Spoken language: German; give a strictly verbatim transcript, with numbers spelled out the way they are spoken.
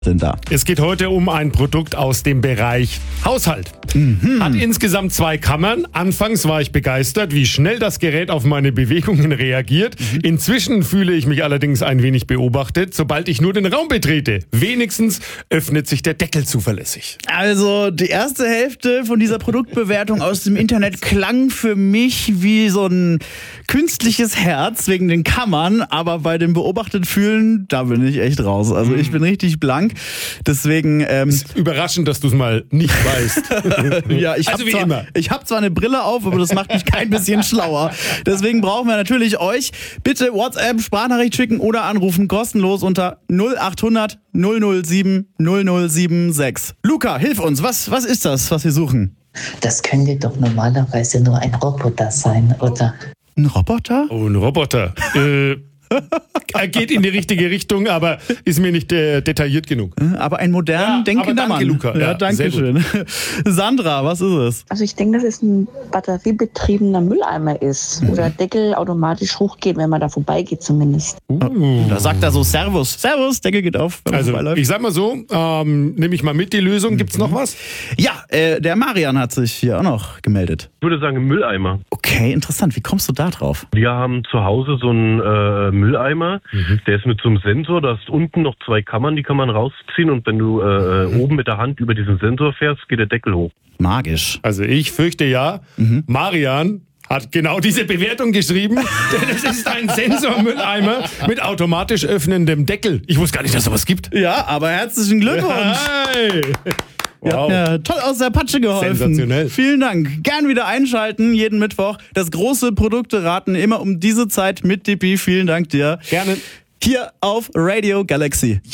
sind da. Es geht heute um ein Produkt aus dem Bereich Haushalt. Mhm. Hat insgesamt zwei Kammern. Anfangs war ich begeistert, wie schnell das Gerät auf meine Bewegungen reagiert. Mhm. Inzwischen fühle ich mich allerdings ein wenig beobachtet, sobald ich nur den Raum betrete. Wenigstens öffnet sich der Deckel zuverlässig. Also die erste Hälfte von dieser Produktbewertung aus dem Internet klang für mich wie so ein künstliches Herz wegen den Kammern, aber bei dem beobachtet fühlen, da bin ich echt raus. Also ich bin richtig blank. Deswegen ähm, ist überraschend, dass du es mal nicht weißt. ja, ich also habe wie zwar, immer. Ich habe zwar eine Brille auf, aber das macht mich kein bisschen schlauer. Deswegen brauchen wir natürlich euch. Bitte WhatsApp, Sprachnachricht schicken oder anrufen, kostenlos unter null acht hundert null null sieben null null sieben sechs. Luca, hilf uns. Was, was ist das, was wir suchen? Das könnte doch normalerweise nur ein Roboter sein, oder? Ein Roboter? Oh, ein Roboter. äh... Er geht in die richtige Richtung, aber ist mir nicht äh, detailliert genug. Aber ein modern ja, denkender danke, Mann. Luca. Ja, Ja, danke schön. Sandra, was ist es? Also ich denke, dass es ein batteriebetriebener Mülleimer ist, wo der Deckel automatisch hochgeht, wenn man da vorbeigeht zumindest. Uh. Da sagt er so Servus. Servus, Deckel geht auf, wenn man Also vorbeiläuft. ich sag mal so, ähm, nehme ich mal mit die Lösung. Gibt's noch was? Ja, äh, der Marian hat sich hier auch noch gemeldet. Ich würde sagen Mülleimer. Okay, interessant. Wie kommst du da drauf? Wir haben zu Hause so einen äh, Mülleimer, mhm. der ist mit so einem Sensor, da ist unten noch zwei Kammern, die kann man rausziehen und wenn du äh, mhm. oben mit der Hand über diesen Sensor fährst, geht der Deckel hoch. Magisch. Also ich fürchte ja, mhm. Marian hat genau diese Bewertung geschrieben, denn es ist ein Sensormülleimer mit automatisch öffnendem Deckel. Ich wusste gar nicht, dass es sowas gibt. Ja, aber herzlichen Glückwunsch. Hey. Ihr Wow. habt mir toll aus der Patsche geholfen. Sensationell. Vielen Dank. Gern wieder einschalten, jeden Mittwoch. Das große Produkte raten immer um diese Zeit mit Dippi. Vielen Dank dir. Gerne. Hier auf Radio Galaxy.